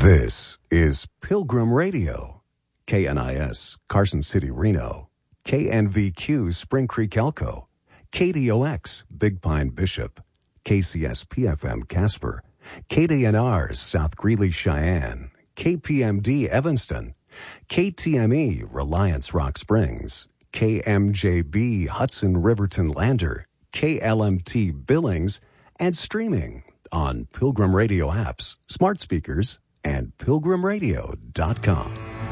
This is Pilgrim Radio, KNIS, Carson City, Reno, KNVQ, Spring Creek, Elko, KDOX, Big Pine, Bishop, KCSP-FM, Casper, KDNR, South Greeley, Cheyenne, KPMD, Evanston, KTME, Reliance, Rock Springs, KMJB, Hudson, Riverton, Lander, KLMT, Billings, and streaming on Pilgrim Radio apps, smart speakers, and pilgrimradio.com.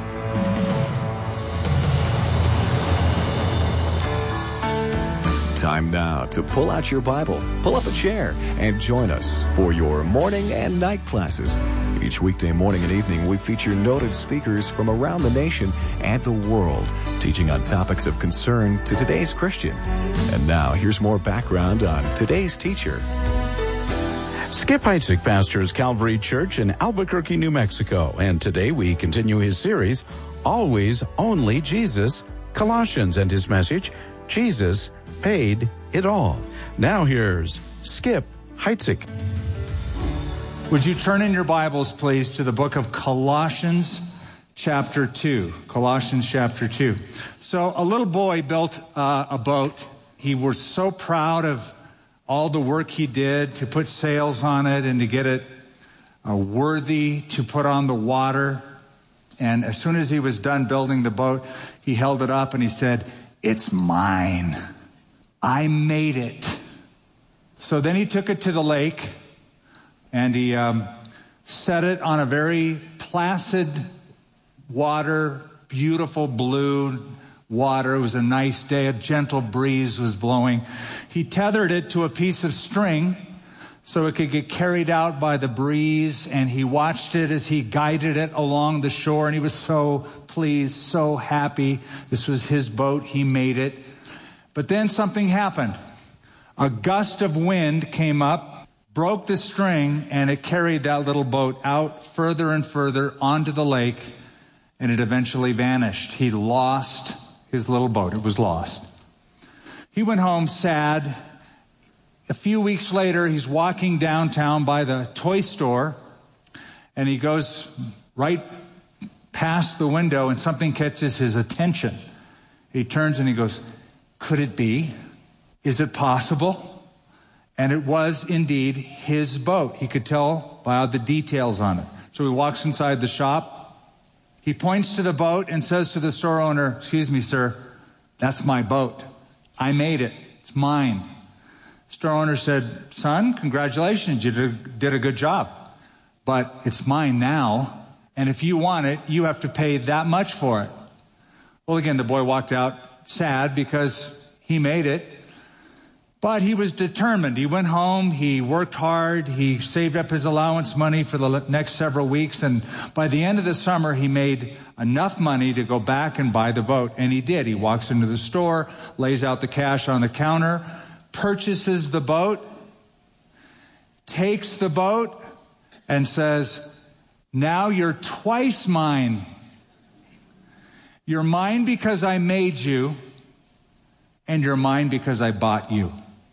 Time now to pull out your Bible, pull up a chair, and join us for your morning and night classes. Each weekday morning and evening, we feature noted speakers from around the nation and the world, teaching on topics of concern to today's Christian. And now, here's more background on today's teacher. Skip Heitzig pastors Calvary Church in Albuquerque, New Mexico, and today we continue his series, Always Only Jesus, Colossians, and his message, Jesus Paid It All. Now here's Skip Heitzig. Would you turn in your Bibles, please, to the book of Colossians chapter 2. Colossians chapter 2. So a little boy built a boat. He was so proud of all the work he did to put sails on it and to get it worthy to put on the water. And as soon as he was done building the boat, he held it up and he said, "It's mine. I made it." So then he took it to the lake and he set it on a very placid water, beautiful blue water. It was a nice day. A gentle breeze was blowing. He tethered it to a piece of string so it could get carried out by the breeze, and he watched it as he guided it along the shore, and he was so pleased, so happy. This was his boat. He made it. But then something happened. A gust of wind came up, broke the string, and it carried that little boat out further and further onto the lake, and it eventually vanished. He lost his little boat. It was lost. He went home sad. A few weeks later, he's walking downtown by the toy store, and he goes right past the window, and something catches his attention. He turns and he goes, "Could it be? Is it possible?" And it was indeed his boat. He could tell by the details on it. So he walks inside the shop. He points to the boat and says to the store owner, "Excuse me, sir, that's my boat. I made it. It's mine." Store owner said, "Son, congratulations. You did a good job. But it's mine now. And if you want it, you have to pay that much for it." Well, again, the boy walked out sad because he made it. But he was determined. He went home, he worked hard, he saved up his allowance money for the next several weeks, and by the end of the summer, he made enough money to go back and buy the boat, and he did. He walks into the store, lays out the cash on the counter, purchases the boat, takes the boat, and says, "Now you're twice mine. You're mine because I made you, and you're mine because I bought you."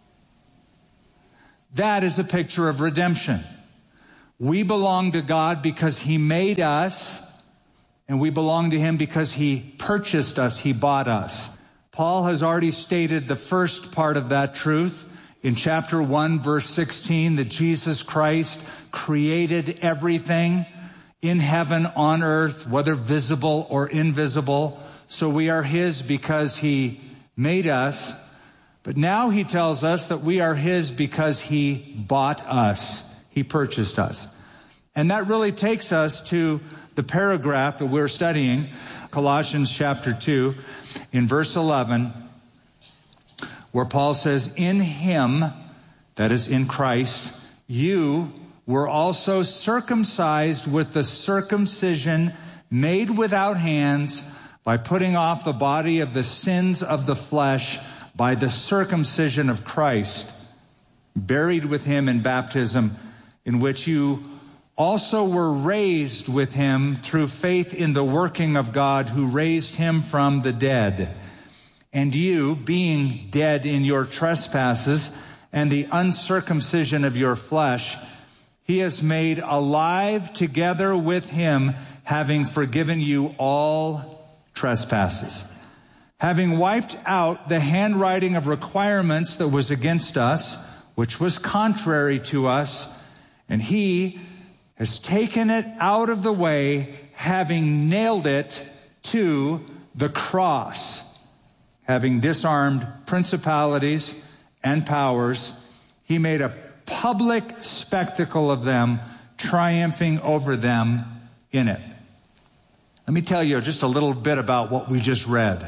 That is a picture of redemption. We belong to God because He made us, and we belong to Him because He purchased us, He bought us. Paul has already stated the first part of that truth in chapter 1, verse 16, that Jesus Christ created everything in heaven, on earth, whether visible or invisible. So we are His because He made us. But now he tells us that we are His because He bought us. He purchased us. And that really takes us to the paragraph that we're studying, Colossians chapter 2, in verse 11, where Paul says, "In Him," that is in Christ, "you were also circumcised with the circumcision made without hands, by putting off the body of the sins of the flesh by the circumcision of Christ, buried with Him in baptism, in which you also were raised with Him through faith in the working of God who raised Him from the dead. And you, being dead in your trespasses and the uncircumcision of your flesh, he has made alive together with him, having forgiven you all trespasses. Having wiped out the handwriting of requirements that was against us, which was contrary to us, and he has taken it out of the way, having nailed it to the cross. Having disarmed principalities and powers, he made a public spectacle of them, triumphing over them in it. Let me tell you just a little bit about what we just read.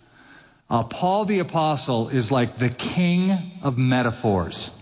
Paul the Apostle is like the king of metaphors.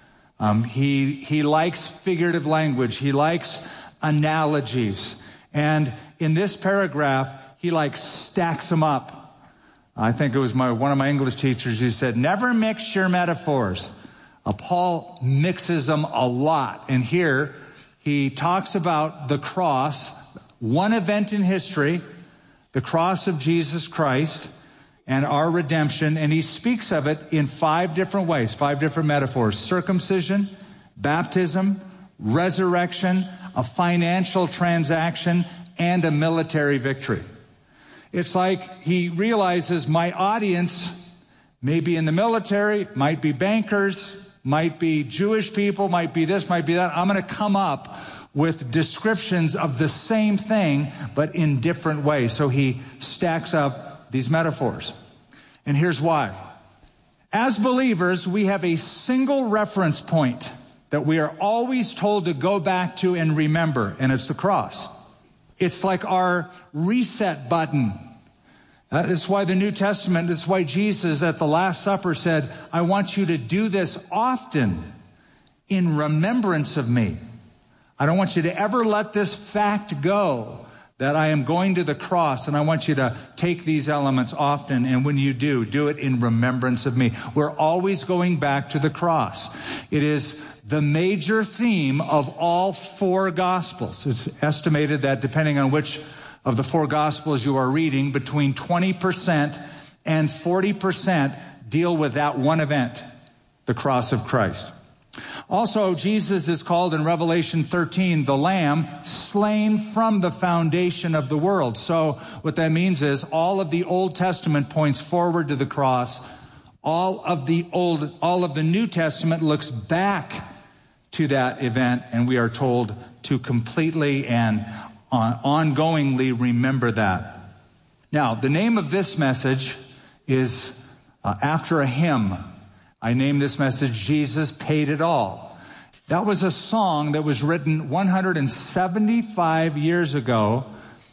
He likes figurative language. He likes analogies. And in this paragraph, he stacks them up. I think it was one of my English teachers who said, never mix your metaphors. Paul mixes them a lot. And here he talks about the cross, one event in history, the cross of Jesus Christ, and our redemption, and he speaks of it in 5 different ways, 5 different metaphors: circumcision, baptism, resurrection, a financial transaction, and a military victory. It's like he realizes my audience may be in the military, might be bankers, might be Jewish people, might be this, might be that. I'm going to come up with descriptions of the same thing, but in different ways. So he stacks up these metaphors. And here's why. As believers, we have a single reference point that we are always told to go back to and remember, and it's the cross. It's like our reset button. This is why the New Testament, this is why Jesus at the Last Supper said, I want you to do this often in remembrance of me. I don't want you to ever let this fact go, that I am going to the cross, and I want you to take these elements often, and when you do it in remembrance of me. We're always going back to the cross. It is the major theme of all 4 Gospels. It's estimated that depending on which of the 4 Gospels you are reading, between 20% and 40% deal with that one event, the cross of Christ. Also, Jesus is called in Revelation 13 the Lamb slain from the foundation of the world. So what that means is all of the Old Testament points forward to the cross. All of the New Testament looks back to that event, and we are told to completely and ongoingly remember that. Now, the name of this message is after a hymn. I named this message, Jesus Paid It All. That was a song that was written 175 years ago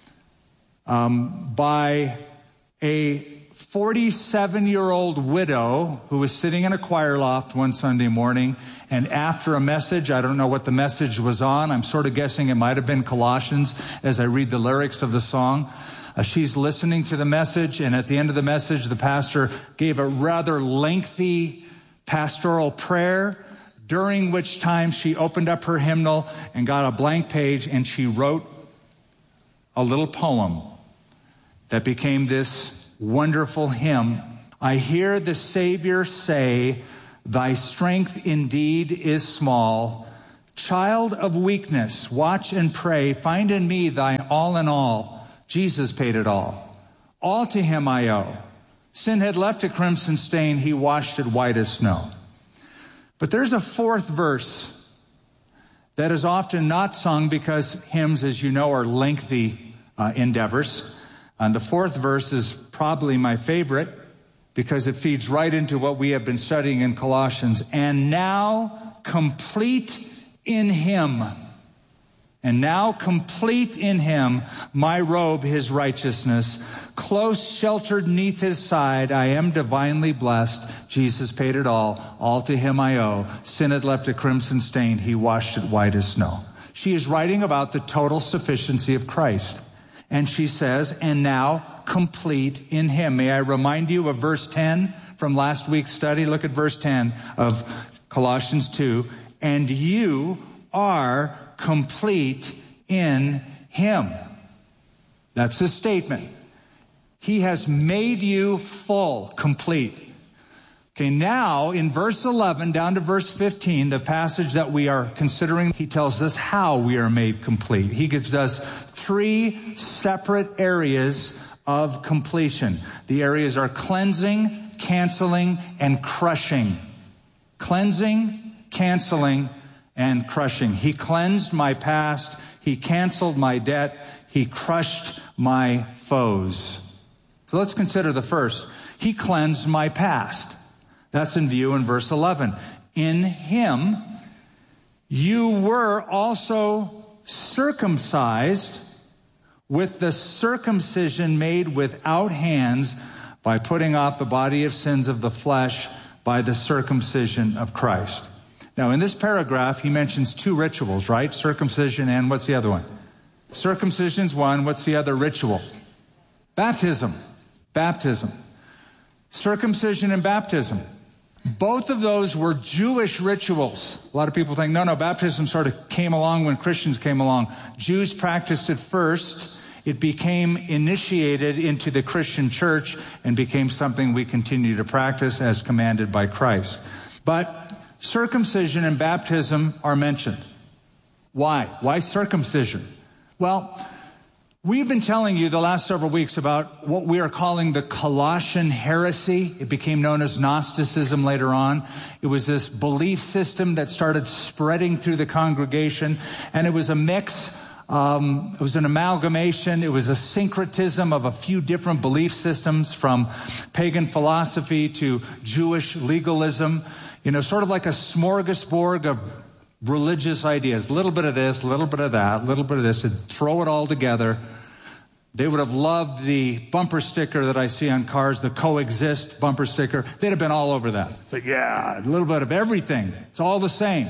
by a 47-year-old widow who was sitting in a choir loft one Sunday morning, and after a message, I don't know what the message was on, I'm sort of guessing it might have been Colossians as I read the lyrics of the song. She's listening to the message, and at the end of the message, the pastor gave a rather lengthy pastoral prayer, during which time she opened up her hymnal and got a blank page, and she wrote a little poem that became this wonderful hymn. I hear the Savior say, thy strength indeed is small. Child of weakness, watch and pray. Find in me thy all in all. Jesus paid it all. All to him I owe. Sin had left a crimson stain, he washed it white as snow. But there's a 4th verse that is often not sung because hymns, as you know, are lengthy endeavors. And the 4th verse is probably my favorite because it feeds right into what we have been studying in Colossians. And now complete in him. And now complete in him my robe, his righteousness. Close sheltered neath his side, I am divinely blessed. Jesus paid it all to him I owe. Sin had left a crimson stain, he washed it white as snow. She is writing about the total sufficiency of Christ. And she says, and now complete in him. May I remind you of verse 10 from last week's study? Look at verse 10 of Colossians 2. And you are complete in him. That's his statement. He has made you full, complete. Okay, now in verse 11 down to verse 15, the passage that we are considering, he tells us how we are made complete. He gives us 3 separate areas of completion. The areas are cleansing, canceling, and crushing. Cleansing, canceling, and crushing. He cleansed my past. He canceled my debt. He crushed my foes. So let's consider the first. He cleansed my past. That's in view in verse 11. In him, you were also circumcised with the circumcision made without hands by putting off the body of sins of the flesh by the circumcision of Christ. Now, in this paragraph, he mentions 2 rituals, right? Circumcision and what's the other one? Circumcision's one. What's the other ritual? Baptism. Baptism. Circumcision and baptism. Both of those were Jewish rituals. A lot of people think, no, baptism sort of came along when Christians came along. Jews practiced it first. It became initiated into the Christian church and became something we continue to practice as commanded by Christ. But circumcision and baptism are mentioned. Why? Why circumcision? Well, we've been telling you the last several weeks about what we are calling the Colossian heresy. It became known as Gnosticism later on. It was this belief system that started spreading through the congregation, and it was a mix. It was an amalgamation. It was a syncretism of a few different belief systems, from pagan philosophy to Jewish legalism. Sort of like a smorgasbord of religious ideas. A little bit of this, a little bit of that, a little bit of this, and throw it all together. They would have loved the bumper sticker that I see on cars, the coexist bumper sticker. They'd have been all over that. But yeah, a little bit of everything. It's all the same.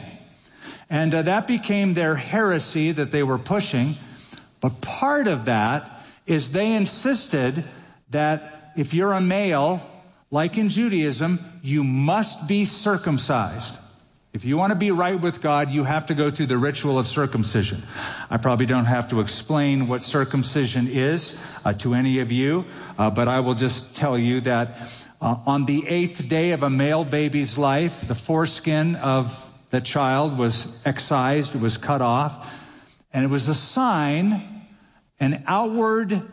And that became their heresy that they were pushing. But part of that is they insisted that if you're a male, like in Judaism, you must be circumcised. If you want to be right with God, you have to go through the ritual of circumcision. I probably don't have to explain what circumcision is to any of you, but I will just tell you that on the 8th day of a male baby's life, the foreskin of the child was excised, it was cut off, and it was a sign, an outward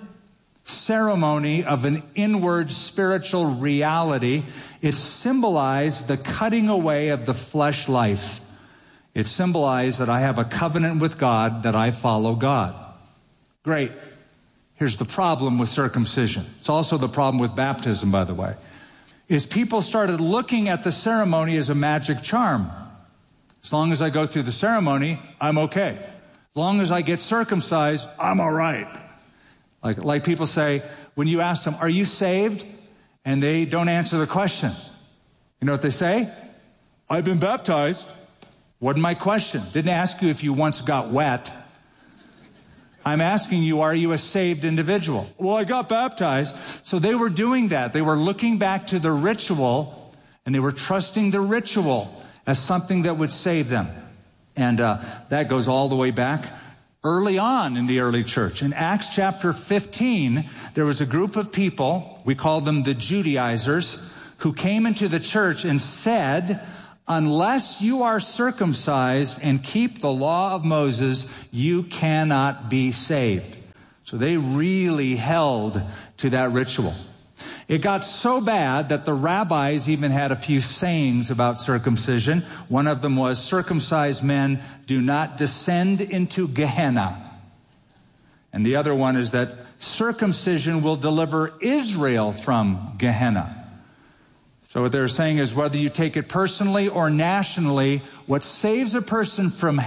ceremony of an inward spiritual reality. It symbolized the cutting away of the flesh life. It symbolized that I have a covenant with God, that I follow God. Great. Here's the problem with circumcision. It's also the problem with baptism, by the way, is people started looking at the ceremony as a magic charm. As long as I go through the ceremony, I'm okay. As long as I get circumcised, I'm all right. Like people say, when you ask them, are you saved? And they don't answer the question. You know what they say? I've been baptized. Wasn't my question. Didn't ask you if you once got wet. I'm asking you, are you a saved individual? Well, I got baptized. So they were doing that. They were looking back to the ritual, and they were trusting the ritual as something that would save them. And that goes all the way back early on in the early church. In Acts chapter 15, there was a group of people, we call them the Judaizers, who came into the church and said, unless you are circumcised and keep the law of Moses, you cannot be saved. So they really held to that ritual. It got so bad that the rabbis even had a few sayings about circumcision. One of them was, circumcised men do not descend into Gehenna. And the other one is that circumcision will deliver Israel from Gehenna. So what they're saying is, whether you take it personally or nationally, what saves a person from